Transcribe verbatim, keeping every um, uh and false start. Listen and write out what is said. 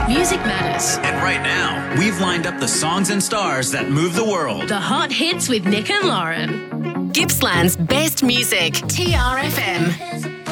Music matters. And right now, we've lined up the songs and stars that move the world. The hot hits with Nick and Lauren. Gippsland's best music, T R F M.